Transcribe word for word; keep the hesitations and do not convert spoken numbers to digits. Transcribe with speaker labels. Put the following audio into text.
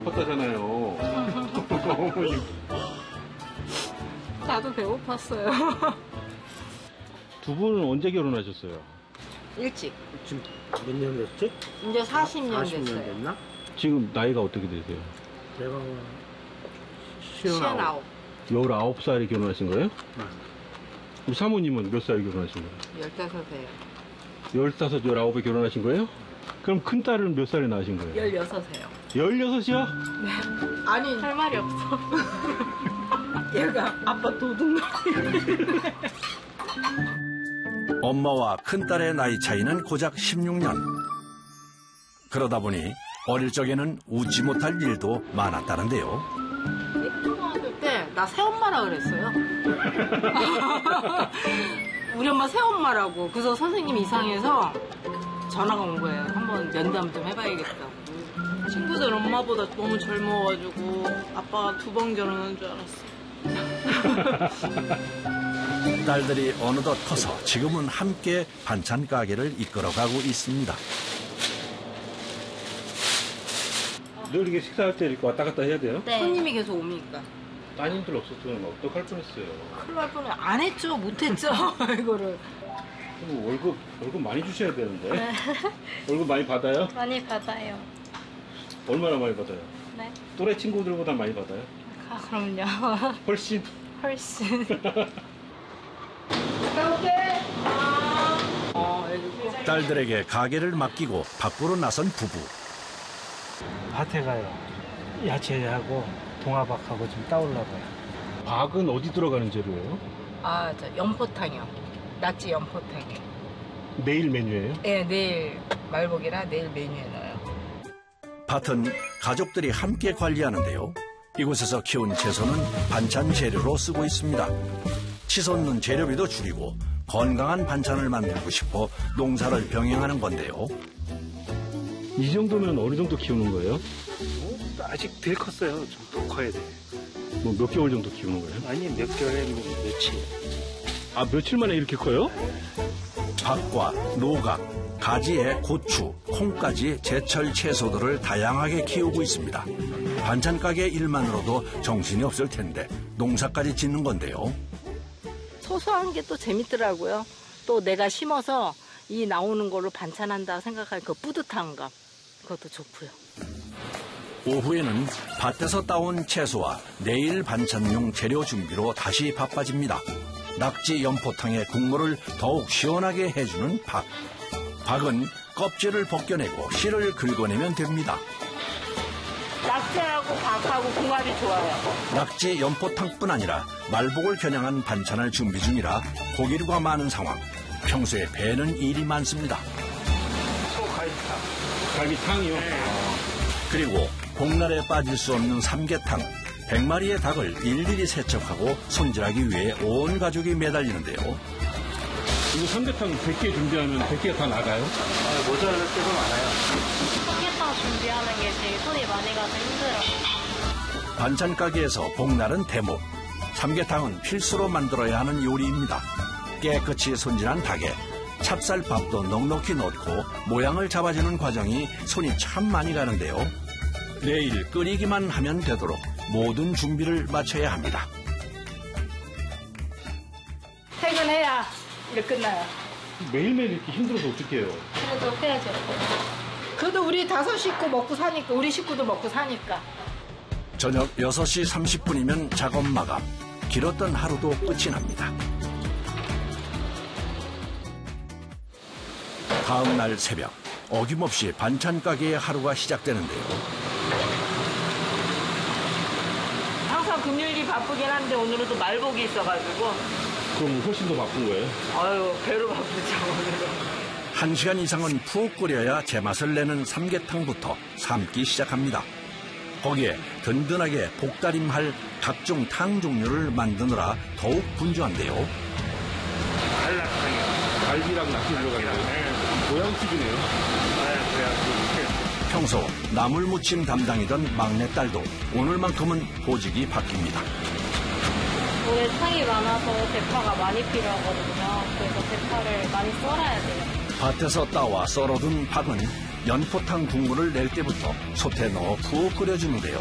Speaker 1: 컸다잖아요. 어머니.
Speaker 2: 나도 배고팠어요.
Speaker 1: 두 분은 언제 결혼하셨어요?
Speaker 2: 일찍.
Speaker 3: 지금 몇 년 됐지?
Speaker 2: 이제 사십 년
Speaker 3: 사십 년
Speaker 2: 됐어요.
Speaker 3: 됐나?
Speaker 1: 지금 나이가 어떻게 되세요?
Speaker 3: 내가
Speaker 2: 시원아홉.
Speaker 1: 열아홉 살에 결혼하신 거예요?
Speaker 3: 네.
Speaker 1: 그럼 사모님은 몇 살에 결혼하신 거예요?
Speaker 2: 열다섯에.
Speaker 1: 열다섯, 열아홉에 결혼하신 거예요? 그럼 큰 딸은 몇 살에 낳으신 거예요?
Speaker 2: 열여섯에요.
Speaker 1: 열여섯이요?
Speaker 2: 아니 할 말이 없어. 얘가 아빠 도둑놈.
Speaker 4: 엄마와 큰딸의 나이 차이는 고작 십육 년. 그러다 보니 어릴 적에는 웃지 못할 일도 많았다는데요.
Speaker 2: 초등학교 때 나 새엄마라 그랬어요. 우리 엄마 새엄마라고. 그래서 선생님이 이상해서 전화가 온 거예요. 한번 면담 좀 해봐야겠다. 친구들 엄마보다 너무 젊어가지고 아빠가 두 번 결혼한 줄 알았어.
Speaker 4: 딸들이 어느덧 커서 지금은 함께 반찬 가게를 이끌어가고 있습니다.
Speaker 1: 늘 이렇게 식사할 때 이렇게 왔다 갔다 해야 돼요?
Speaker 2: 네. 손님이 계속 오니까.
Speaker 1: 따님들 없었으면 어떡할 뻔했어요.
Speaker 2: 큰일 날 뻔해. 안 했죠. 못 했죠. 이거를.
Speaker 1: 그럼 월급, 월급 많이 주셔야 되는데. 월급 많이 받아요?
Speaker 5: 많이 받아요.
Speaker 1: 얼마나 많이 받아요?
Speaker 5: 네.
Speaker 1: 또래 친구들보다 많이 받아요?
Speaker 5: 아, 그럼요.
Speaker 1: 훨씬?
Speaker 5: 훨씬.
Speaker 4: 딸들에게 가게를 맡기고 밖으로 나선 부부.
Speaker 3: 밭에 가요. 야채하고 동화박하고 좀 따오려고요.
Speaker 1: 박은 어디 들어가는 재료예요?
Speaker 2: 아, 저 연포탕이요. 낙지 연포탕이요.
Speaker 1: 내일 메뉴예요?
Speaker 2: 네, 내일 말복이라 내일 메뉴에 넣어요.
Speaker 4: 밭은 가족들이 함께 관리하는데요. 이곳에서 키운 채소는 반찬 재료로 쓰고 있습니다. 치솟는 재료비도 줄이고 건강한 반찬을 만들고 싶어 농사를 병행하는 건데요.
Speaker 1: 이 정도면 어느 정도 키우는 거예요?
Speaker 3: 아직 덜 컸어요. 좀 더 커야 돼.
Speaker 1: 뭐 몇 개월 정도 키우는 거예요?
Speaker 3: 아니 몇 개월에 뭐 며칠.
Speaker 1: 아, 며칠 만에 이렇게 커요?
Speaker 4: 밭과 노각, 가지에 고추, 콩까지 제철 채소들을 다양하게 키우고 있습니다. 반찬 가게 일만으로도 정신이 없을 텐데 농사까지 짓는 건데요.
Speaker 2: 소소한 게 또 재밌더라고요. 또 내가 심어서 이 나오는 거를 반찬한다 생각하니까 그 뿌듯한 감. 그것도 좋고요.
Speaker 4: 오후에는 밭에서 따온 채소와 내일 반찬용 재료 준비로 다시 바빠집니다. 낙지 연포탕의 국물을 더욱 시원하게 해주는 박. 박은 껍질을 벗겨내고 씨를 긁어내면 됩니다.
Speaker 2: 낙지하고 박하고 궁합이 좋아요.
Speaker 4: 낙지 연포탕뿐 아니라 말복을 겨냥한 반찬을 준비 중이라 고기류가 많은 상황. 평소에 배는 일이 많습니다.
Speaker 3: 갈비탕.
Speaker 1: 갈비탕이요?
Speaker 4: 그리고 복날에 빠질 수 없는 삼계탕. 백 마리의 닭을 일일이 세척하고 손질하기 위해 온 가족이 매달리는데요.
Speaker 1: 이거 삼계탕 백 개 준비하면 백 개가 다 나가요?
Speaker 3: 아, 모자랄 때가 많아요.
Speaker 5: 삼계탕 준비하는 게 제일 손이 많이 가서 힘들어요.
Speaker 4: 반찬 가게에서 복날은 대목. 삼계탕은 필수로 만들어야 하는 요리입니다. 깨끗이 손질한 닭에 찹쌀밥도 넉넉히 넣고 모양을 잡아주는 과정이 손이 참 많이 가는데요. 내일 끓이기만 하면 되도록 모든 준비를 마쳐야 합니다.
Speaker 2: 퇴근해야 일 끝나요.
Speaker 1: 매일매일 이렇게 힘들어서 어떡해요?
Speaker 5: 그래도 해야죠.
Speaker 2: 그래도 우리 다섯 식구 먹고 사니까, 우리 식구도 먹고 사니까.
Speaker 4: 저녁 여섯 시 삼십 분이면 작업 마감. 길었던 하루도 끝이 납니다. 다음 날 새벽, 어김없이 반찬 가게의 하루가 시작되는데요.
Speaker 2: 항상 금요일이 바쁘긴 한데 오늘은 또 말복이 있어가지고
Speaker 1: 그럼 훨씬 더 바쁜 거예요?
Speaker 2: 아유 배로 바쁘죠 오늘은.
Speaker 4: 한 시간 이상은 푹 끓여야 제맛을 내는 삼계탕부터 삶기 시작합니다. 거기에 든든하게 복다림할 각종 탕 종류를 만드느라 더욱 분주한데요.
Speaker 3: 갈락탕이요.
Speaker 1: 갈비랑 낙지 들어가요? 모양 튀기네요.
Speaker 3: 아, 그래야
Speaker 4: 평소 나물 무침 담당이던 막내딸도 오늘만큼은 보직이 바뀝니다.
Speaker 5: 올해 탕이 많아서 대파가 많이 필요하거든요. 그래서 대파를 많이 썰어야 돼요.
Speaker 4: 밭에서 따와 썰어둔 박은 연포탕 국물을 낼 때부터 솥에 넣어 푹 끓여주는데요.